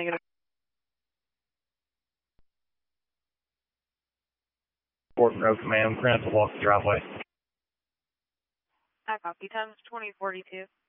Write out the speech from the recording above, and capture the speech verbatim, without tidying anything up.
Negative. Fort Road Command, Grant to walk the driveway. I copy. Times twenty forty-two.